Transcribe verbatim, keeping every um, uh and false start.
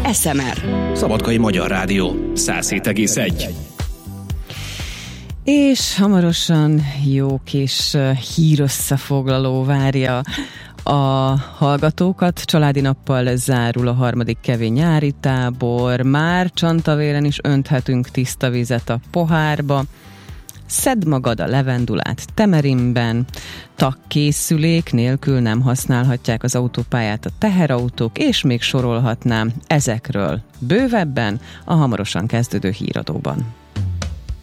es em er. Szabadkai Magyar Rádió száz hét egész egy. És hamarosan jó kis hírösszefoglaló várja a hallgatókat. Családi nappal zárul a harmadik kevény nyári tábor. Már Csantavéren is önthetünk tiszta vizet a pohárba. Szedd magad a levendulát Temerinben. Tagkészülék nélkül nem használhatják az autópályát a teherautók, és még sorolhatnám ezekről bővebben a hamarosan kezdődő híradóban.